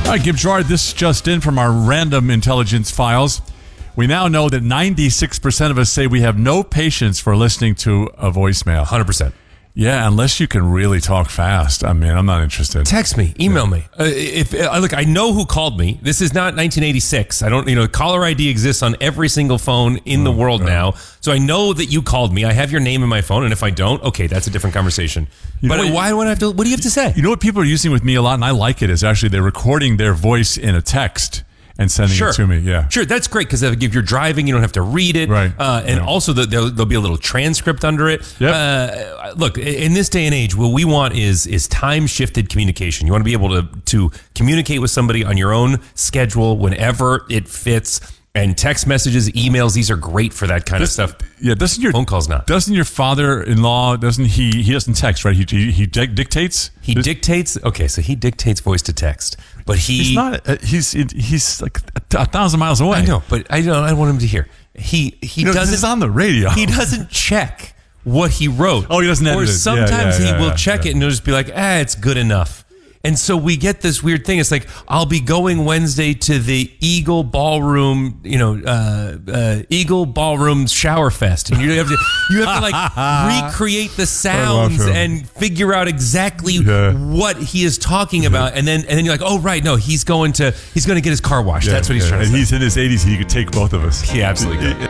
All right, Gib Gerard, this just in from our random intelligence files. We now know that 96% of us say we have no patience for listening to a voicemail. 100%. Yeah, unless you can really talk fast. I mean, I'm not interested. Text me, email me. Look, I know who called me. This is not 1986. I don't, caller ID exists on every single phone in the world now. So I know that you called me. I have your name in my phone, and if I don't, okay, that's a different conversation. But why would I have to? What do you have to say? You know what people are using with me a lot, and I like it, is actually they're recording their voice in a text and sending it to me. Yeah, sure, that's great because if you're driving, you don't have to read it, right? And also there'll be a little transcript under it. Yep. Look, in this day and age, what we want is time shifted communication. You want to be able to communicate with somebody on your own schedule whenever it fits. And text messages, emails, these are great for that kind of stuff. Yeah, doesn't your phone calls not? Doesn't your father-in-law? Doesn't he doesn't text, right? He dictates. He dictates. Okay, so he dictates voice to text, but he's not. He's like 1,000 miles away. I know, but I don't want him to hear. He doesn't. It's on the radio. He doesn't check what he wrote. Oh, he doesn't edit it. Or sometimes he will check it and he'll just be like, it's good enough. And so we get this weird thing. It's like, I'll be going Wednesday to the Eagle Ballroom, Eagle Ballroom Shower Fest. And you have to like recreate the sounds and figure out exactly what he is talking about. And then you're like, oh, right. No, he's going to get his car washed. That's what he's trying to say. And he's in his 80s. He could take both of us. He absolutely could.